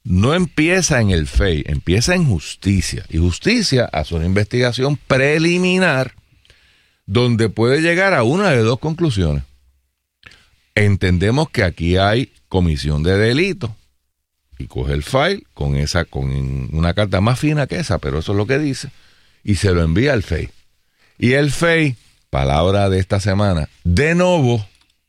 no empieza en el FEI, empieza en justicia. Y justicia hace una investigación preliminar donde puede llegar a una de dos conclusiones. Entendemos que aquí hay comisión de delito y coge el file con una carta más fina que esa, pero eso es lo que dice, y se lo envía al FEI. Y el FEI, palabra de esta semana, de nuevo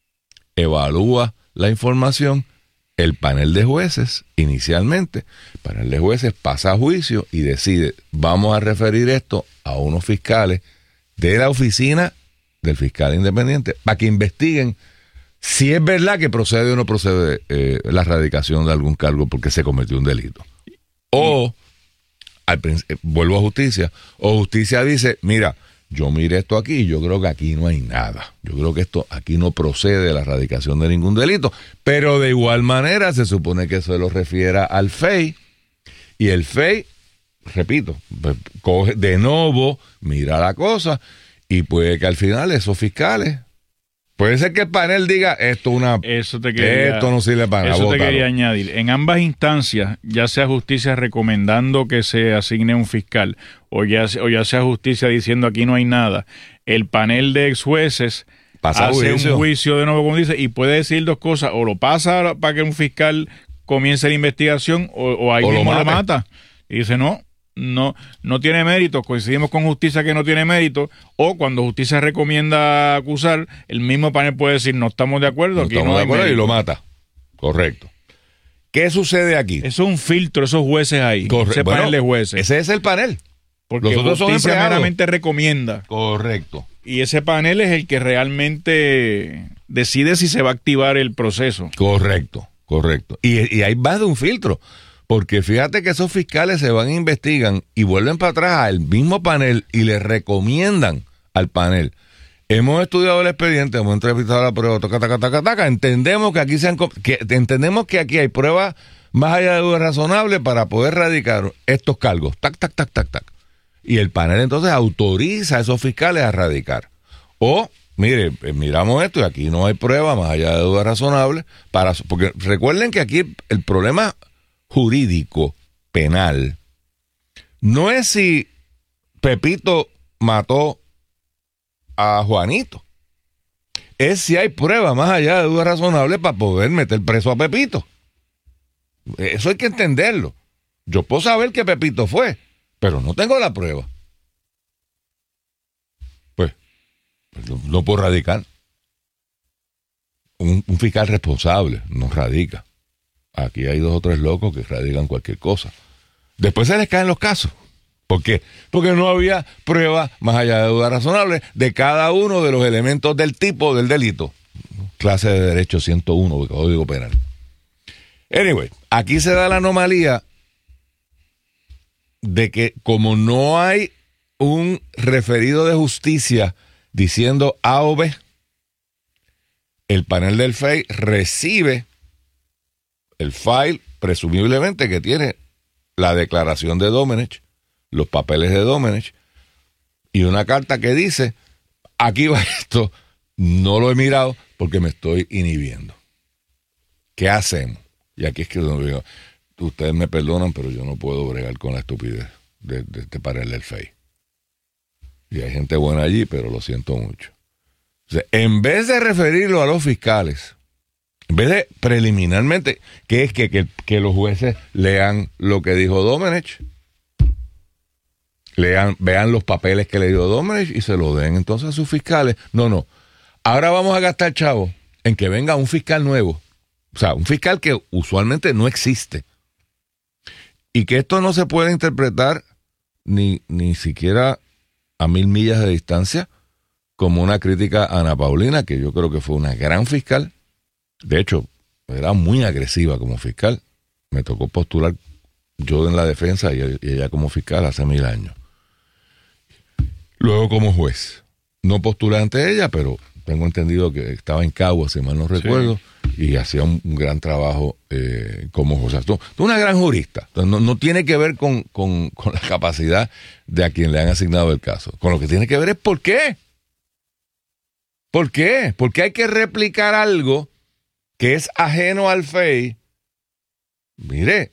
evalúa la información. El panel de jueces, inicialmente, el panel de jueces pasa a juicio y decide, vamos a referir esto a unos fiscales de la oficina del fiscal independiente para que investiguen si es verdad que procede o no procede la erradicación de algún cargo porque se cometió un delito. O, vuelvo a justicia, o justicia dice, mira, yo miré esto aquí y yo creo que aquí no hay nada. Yo creo que esto aquí no procede la erradicación de ningún delito. Pero de igual manera se supone que se lo refiera al FEI. Y el FEI, repito, coge de nuevo, mira la cosa y puede que al final esos fiscales... Puede ser que el panel diga esto no sirve para nada. Eso te quería añadir. En ambas instancias, ya sea justicia recomendando que se asigne un fiscal o ya sea justicia diciendo aquí no hay nada, el panel de ex jueces hace un juicio de nuevo, como dice, y puede decir dos cosas: o lo pasa para que un fiscal comience la investigación o ahí mismo lo mata. Y dice no tiene mérito, coincidimos con justicia que no tiene mérito, o cuando justicia recomienda acusar, el mismo panel puede decir no estamos de acuerdo, no aquí estamos no de hay acuerdo, mérito. y lo mata. Correcto. ¿Qué sucede aquí? Eso es un filtro, esos jueces ahí, ese panel de jueces. Ese es el panel. Porque los otros justicia son meramente recomienda. Correcto. Y ese panel es el que realmente decide si se va a activar el proceso. Correcto. Y hay más de un filtro. Porque fíjate que esos fiscales se van, investigan y vuelven para atrás al mismo panel y le recomiendan al panel. Hemos estudiado el expediente, hemos entrevistado a la prueba, entendemos entendemos que aquí hay pruebas más allá de duda razonable para poder radicar estos cargos. Y el panel entonces autoriza a esos fiscales a radicar. O, mire, miramos esto y aquí no hay prueba más allá de duda razonable porque recuerden que aquí el problema jurídico penal no es si Pepito mató a Juanito, es si hay prueba más allá de duda razonable para poder meter preso a Pepito. Eso hay que entenderlo. Yo puedo saber que Pepito fue, pero no tengo la prueba. Pues no puedo radicar. Un fiscal responsable no radica. Aquí hay 2 o 3 locos que radican cualquier cosa. Después se les caen los casos. ¿Por qué? Porque no había prueba más allá de duda razonable de cada uno de los elementos del tipo del delito. Clase de Derecho 101 del Código Penal. Anyway, aquí se da la anomalía de que como no hay un referido de justicia diciendo A o B, el panel del FEI recibe el file, presumiblemente, que tiene la declaración de Domenech, los papeles de Domenech, y una carta que dice, aquí va esto, no lo he mirado porque me estoy inhibiendo. ¿Qué hacemos? Y aquí es que digo, ustedes me perdonan, pero yo no puedo bregar con la estupidez de este panel del FEI. Y hay gente buena allí, pero lo siento mucho. O sea, en vez de referirlo a los fiscales, en vez de preliminarmente, que es que los jueces lean lo que dijo Domenech, vean los papeles que le dio Domenech y se lo den entonces a sus fiscales. No. Ahora vamos a gastar chavos en que venga un fiscal nuevo. O sea, un fiscal que usualmente no existe. Y que esto no se puede interpretar ni siquiera a 1000 millas de distancia como una crítica a Ana Paulina, que yo creo que fue una gran fiscal. De hecho, era muy agresiva como fiscal. Me tocó postular yo en la defensa y ella como fiscal hace 1000 años. Luego como juez. No postulé ante ella, pero tengo entendido que estaba en Cagua, si mal no recuerdo, y hacía un gran trabajo como juez. Tú una gran jurista. No tiene que ver con la capacidad de a quien le han asignado el caso. Con lo que tiene que ver es por qué. ¿Por qué? Porque hay que replicar algo que es ajeno al FEI. Mire,